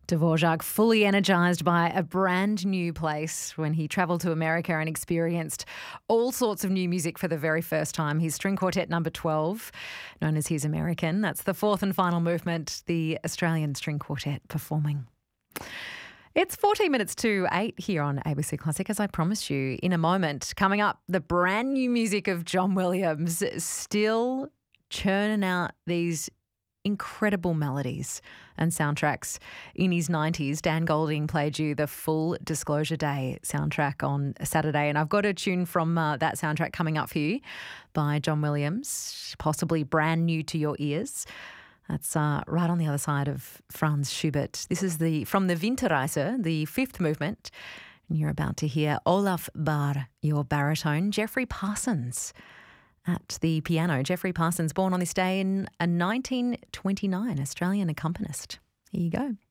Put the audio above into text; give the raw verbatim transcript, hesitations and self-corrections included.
Dvorak fully energised by a brand new place when he travelled to America and experienced all sorts of new music for the very first time. His string quartet number twelve, known as his American. That's the fourth and final movement, the Australian String Quartet performing. It's fourteen minutes to eight here on A B C Classic, as I promised you. In a moment, coming up, the brand new music of John Williams, still churning out these incredible melodies and soundtracks. In his nineties, Dan Golding played you the Full Disclosure Day soundtrack on Saturday, and I've got a tune from uh, that soundtrack coming up for you by John Williams, possibly brand new to your ears. That's uh, right on the other side of Franz Schubert. This is the from the Winterreise, the fifth movement, and you're about to hear Olaf Bahr, your baritone, Geoffrey Parsons at the piano. Geoffrey Parsons, born on this day in nineteen twenty-nine, Australian accompanist. Here you go.